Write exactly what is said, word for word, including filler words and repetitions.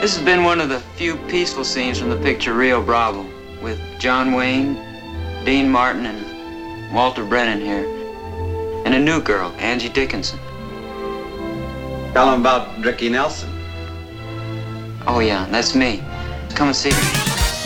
This has been one of the few peaceful scenes from the picture Rio Bravo, with John Wayne, Dean Martin, and Walter Brennan here. And a new girl, Angie Dickinson. Tell them about Ricky Nelson. Oh yeah, that's me. Come and see her.